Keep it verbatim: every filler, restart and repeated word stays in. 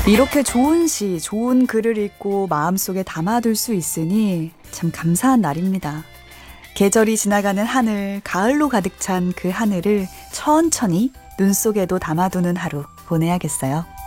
이렇게 좋은 시, 좋은 글을 읽고 마음속에 담아둘 수 있으니 참 감사한 날입니다. 계절이 지나가는 하늘, 가을로 가득 찬 그 하늘을 천천히 눈 속에도 담아두는 하루 보내야겠어요.